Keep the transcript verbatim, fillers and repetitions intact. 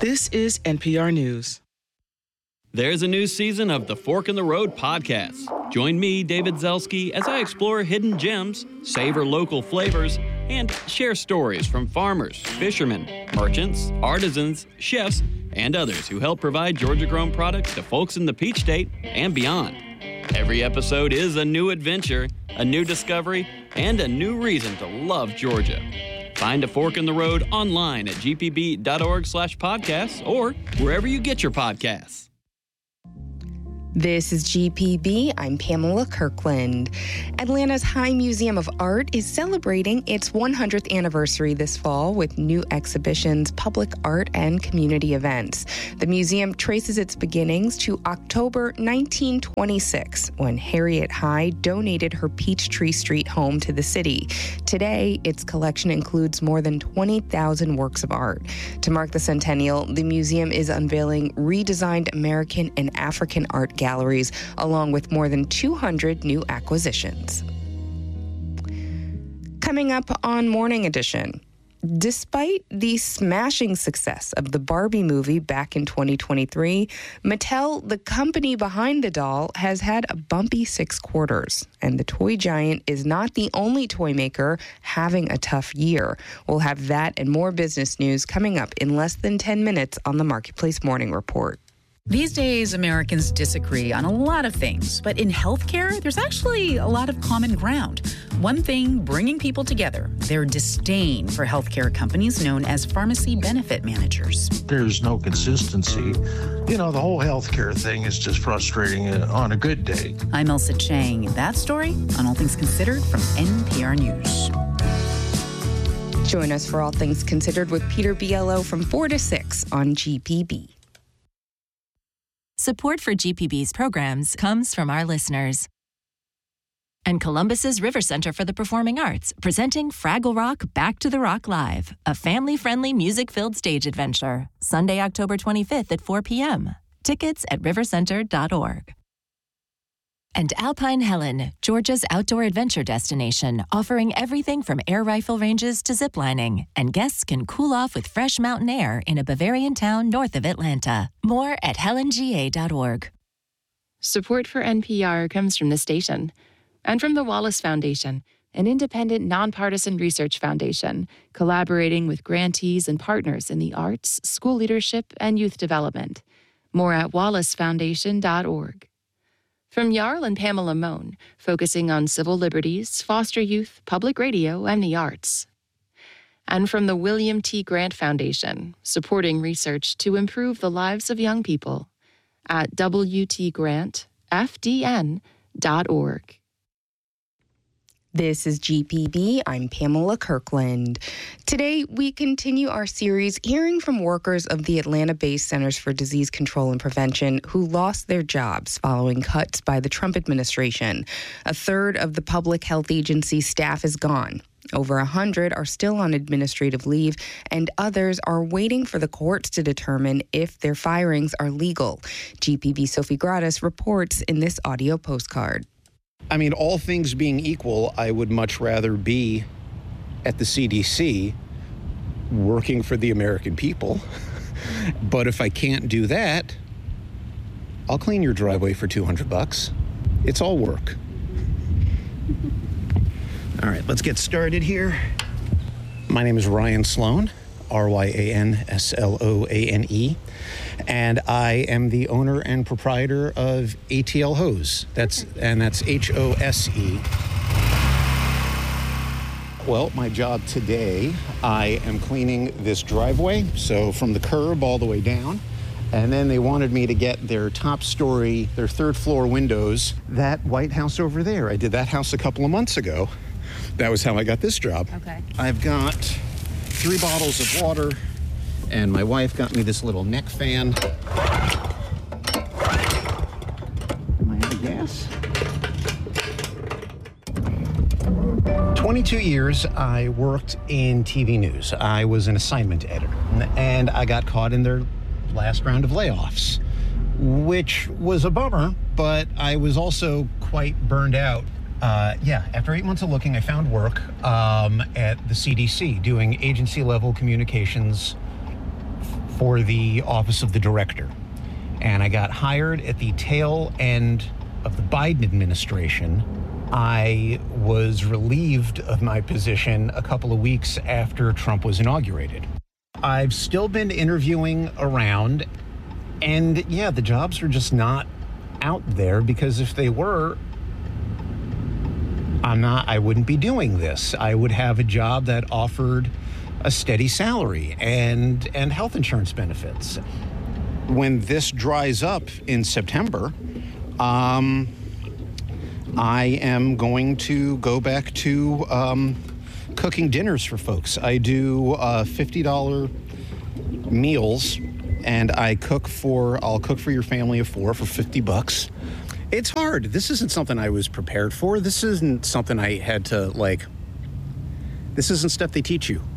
This is N P R News. There's a new season of the Fork in the Road podcast. Join me, David Zelski, as I explore hidden gems, savor local flavors, and share stories from farmers, fishermen, merchants, artisans, chefs, and others who help provide Georgia-grown products to folks in the Peach State and beyond. Every episode is a new adventure, a new discovery, and a new reason to love Georgia. Find A Fork in the Road online at g p b dot org slash podcasts or wherever you get your podcasts. This is G P B. I'm Pamela Kirkland. Atlanta's High Museum of Art is celebrating its one hundredth anniversary this fall with new exhibitions, public art, and community events. The museum traces its beginnings to October nineteen twenty-six, when Harriet High donated her Peachtree Street home to the city. Today, its collection includes more than twenty thousand works of art. To mark the centennial, the museum is unveiling redesigned American and African art galleries. galleries, along with more than two hundred new acquisitions. Coming up on Morning Edition, despite the smashing success of the Barbie movie back in twenty twenty-three, Mattel, the company behind the doll, has had a bumpy six quarters. And the toy giant is not the only toy maker having a tough year. We'll have that and more business news coming up in less than ten minutes on the Marketplace Morning Report. These days, Americans disagree on a lot of things, but in healthcare, there's actually a lot of common ground. One thing bringing people together, their disdain for healthcare companies known as pharmacy benefit managers. There's no consistency. You know, the whole healthcare thing is just frustrating on a good day. I'm Elsa Chang. That story on All Things Considered from N P R News. Join us for All Things Considered with Peter Biello from four to six on G P B. Support for G P B's programs comes from our listeners. And Columbus's River Center for the Performing Arts, presenting Fraggle Rock Back to the Rock Live, a family-friendly music-filled stage adventure. Sunday, October twenty-fifth at four p.m. Tickets at river center dot org. And Alpine Helen, Georgia's outdoor adventure destination, offering everything from air rifle ranges to ziplining. And guests can cool off with fresh mountain air in a Bavarian town north of Atlanta. More at helen g a dot org. Support for N P R comes from the station and from the Wallace Foundation, an independent, nonpartisan research foundation collaborating with grantees and partners in the arts, school leadership, and youth development. More at wallace foundation dot org. From Jarl and Pamela Mohn, focusing on civil liberties, foster youth, public radio, and the arts. And from the William T. Grant Foundation, supporting research to improve the lives of young people at w t grant f d n dot org. This is G P B. I'm Pamela Kirkland. Today, we continue our series hearing from workers of the Atlanta-based Centers for Disease Control and Prevention who lost their jobs following cuts by the Trump administration. A third of the public health agency's staff is gone. Over one hundred are still on administrative leave, and others are waiting for the courts to determine if their firings are legal. G P B Sophie Gratis reports in this audio postcard. I mean, all things being equal, I would much rather be at the C D C working for the American people. But if I can't do that, I'll clean your driveway for two hundred bucks. It's all work. All right, let's get started here. My name is Ryan Sloan, R Y A N S L O A N E. And I am the owner and proprietor of A T L Hose. That's and that's H O S E. Well, my job today, I am cleaning this driveway, so from the curb all the way down. And then they wanted me to get their top story, their third floor windows, that White House over there. I did that house a couple of months ago. That was how I got this job. Okay. I've got three bottles of water, and my wife got me this little neck fan. Am I out of gas? twenty-two years I worked in T V news. I was an assignment editor, and I got caught in their last round of layoffs, which was a bummer, but I was also quite burned out. Uh, yeah, after eight months of looking, I found work um, at the C D C doing agency-level communications for the office of the director. And I got hired at the tail end of the Biden administration. I was relieved of my position a couple of weeks after Trump was inaugurated. I've still been interviewing around, and yeah, the jobs are just not out there, because if they were, I'm not, I wouldn't be doing this. I would have a job that offered a steady salary and, and health insurance benefits. When this dries up in September, um, I am going to go back to um, cooking dinners for folks. I do uh, fifty dollars meals, and I cook for, I'll cook for your family of four for fifty bucks. It's hard. This isn't something I was prepared for. This isn't something I had to, like, this isn't stuff they teach you.